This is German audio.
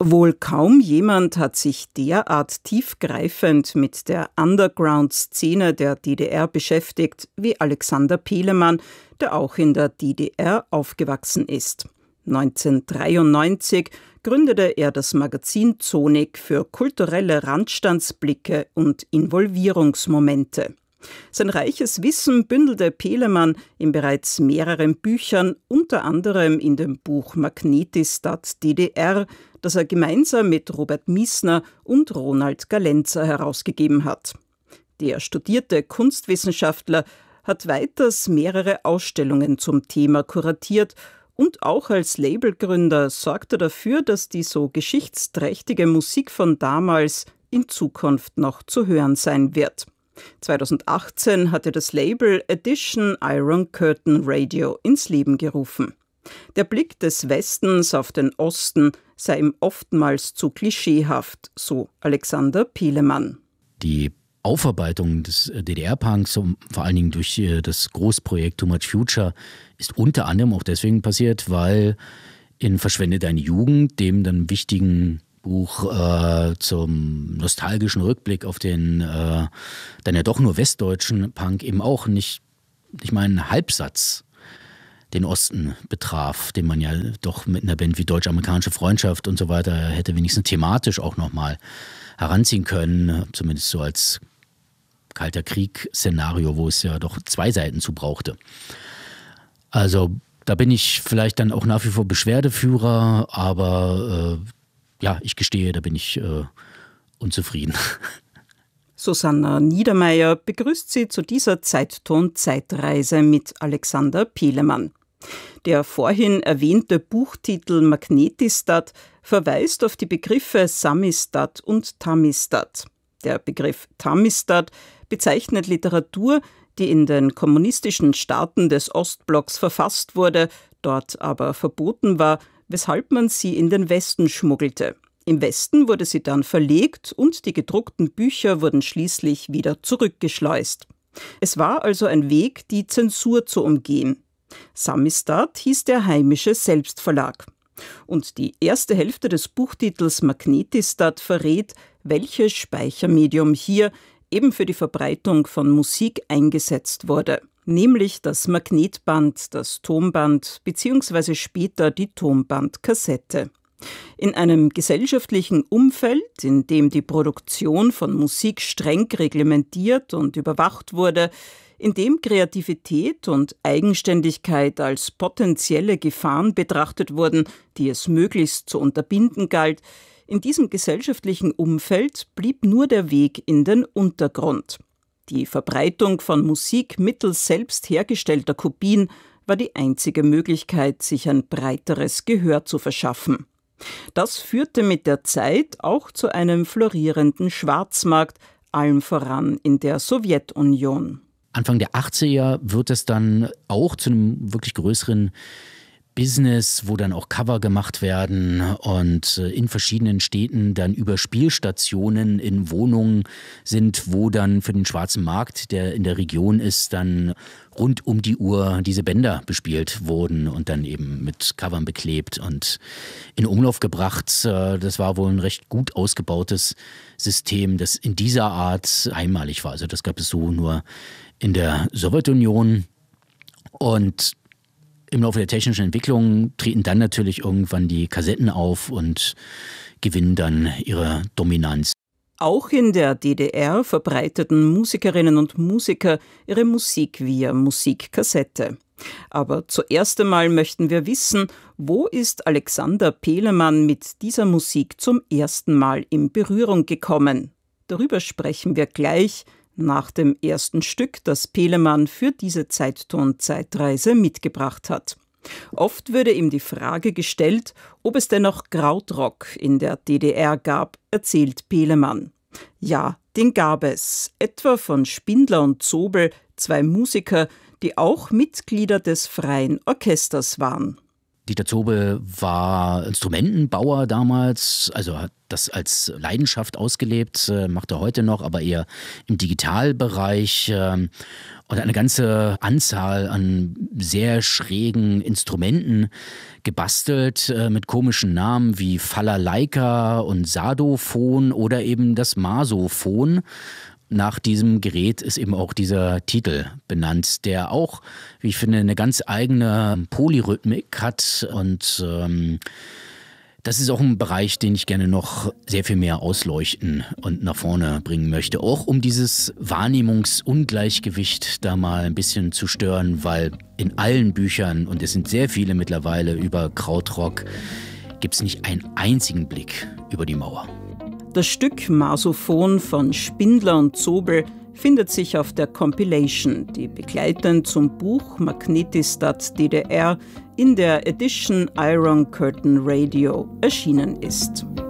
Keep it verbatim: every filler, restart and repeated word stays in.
Wohl kaum jemand hat sich derart tiefgreifend mit der Underground-Szene der D D R beschäftigt wie Alexander Pelemann, der auch in der D D R aufgewachsen ist. neunzehnhundertdreiundneunzig gründete er das Magazin Zonik für kulturelle Randstandsblicke und Involvierungsmomente. Sein reiches Wissen bündelte Pelemann in bereits mehreren Büchern, unter anderem in dem Buch Magnetistat D D R, das er gemeinsam mit Robert Miesner und Ronald Galenzer herausgegeben hat. Der studierte Kunstwissenschaftler hat weiters mehrere Ausstellungen zum Thema kuratiert und auch als Labelgründer sorgt er dafür, dass die so geschichtsträchtige Musik von damals in Zukunft noch zu hören sein wird. zweitausendachtzehn hat er das Label Edition Iron Curtain Radio ins Leben gerufen. Der Blick des Westens auf den Osten sei ihm oftmals zu klischeehaft, so Alexander Pelemann. Die Aufarbeitung des D D R-Punks, vor allen Dingen durch das Großprojekt Too Much Future, ist unter anderem auch deswegen passiert, weil in Verschwende deine Jugend, dem dann wichtigen Buch äh, zum nostalgischen Rückblick auf den äh, dann ja doch nur westdeutschen Punk eben auch nicht, ich meine, einen Halbsatz den Osten betraf, den man ja doch mit einer Band wie Deutsch-Amerikanische Freundschaft und so weiter hätte wenigstens thematisch auch nochmal heranziehen können, zumindest so als Kalter Krieg-Szenario, wo es ja doch zwei Seiten zu brauchte. Also da bin ich vielleicht dann auch nach wie vor Beschwerdeführer, aber äh, ja, ich gestehe, da bin ich äh, unzufrieden. Susanna Niedermeyer begrüßt Sie zu dieser Zeitton-Zeitreise mit Alexander Pelemann. Der vorhin erwähnte Buchtitel Magnetistat verweist auf die Begriffe Samistat und Tamistat. Der Begriff Tamistat bezeichnet Literatur, die in den kommunistischen Staaten des Ostblocks verfasst wurde, dort aber verboten war, weshalb man sie in den Westen schmuggelte. Im Westen wurde sie dann verlegt und die gedruckten Bücher wurden schließlich wieder zurückgeschleust. Es war also ein Weg, die Zensur zu umgehen. Samistat hieß der heimische Selbstverlag. Und die erste Hälfte des Buchtitels Magnetistat verrät, welches Speichermedium hier eben für die Verbreitung von Musik eingesetzt wurde, nämlich das Magnetband, das Tonband bzw. später die Tonbandkassette. In einem gesellschaftlichen Umfeld, in dem die Produktion von Musik streng reglementiert und überwacht wurde, in dem Kreativität und Eigenständigkeit als potenzielle Gefahren betrachtet wurden, die es möglichst zu unterbinden galt, in diesem gesellschaftlichen Umfeld blieb nur der Weg in den Untergrund. Die Verbreitung von Musik mittels selbst hergestellter Kopien war die einzige Möglichkeit, sich ein breiteres Gehör zu verschaffen. Das führte mit der Zeit auch zu einem florierenden Schwarzmarkt, allem voran in der Sowjetunion. Anfang der achtziger wird es dann auch zu einem wirklich größeren Business, wo dann auch Cover gemacht werden und in verschiedenen Städten dann über Spielstationen in Wohnungen sind, wo dann für den schwarzen Markt, der in der Region ist, dann rund um die Uhr diese Bänder bespielt wurden und dann eben mit Covern beklebt und in Umlauf gebracht. Das war wohl ein recht gut ausgebautes System, das in dieser Art einmalig war. Also das gab es so nur in der Sowjetunion. Und im Laufe der technischen Entwicklung treten dann natürlich irgendwann die Kassetten auf und gewinnen dann ihre Dominanz. Auch in der D D R verbreiteten Musikerinnen und Musiker ihre Musik via Musikkassette. Aber zuerst einmal möchten wir wissen, wo ist Alexander Pelemann mit dieser Musik zum ersten Mal in Berührung gekommen? Darüber sprechen wir gleich nach dem ersten Stück, das Pelemann für diese Zeitton-Zeitreise mitgebracht hat. Oft würde ihm die Frage gestellt, ob es denn noch Krautrock in der D D R gab, erzählt Pelemann. Ja, den gab es, etwa von Spindler und Zobel, zwei Musiker, die auch Mitglieder des Freien Orchesters waren. Dieter Zobel war Instrumentenbauer damals, also hat das als Leidenschaft ausgelebt, macht er heute noch, aber eher im Digitalbereich und eine ganze Anzahl an sehr schrägen Instrumenten gebastelt mit komischen Namen wie Falalaika und Sadophon oder eben das Masophon. Nach diesem Gerät ist eben auch dieser Titel benannt, der auch, wie ich finde, eine ganz eigene Polyrhythmik hat. Und ähm, das ist auch ein Bereich, den ich gerne noch sehr viel mehr ausleuchten und nach vorne bringen möchte. Auch um dieses Wahrnehmungsungleichgewicht da mal ein bisschen zu stören, weil in allen Büchern, und es sind sehr viele mittlerweile über Krautrock, gibt es nicht einen einzigen Blick über die Mauer. Das Stück Masophon von Spindler und Zobel findet sich auf der Compilation, die begleitend zum Buch Magnetistat D D R in der Edition Iron Curtain Radio erschienen ist.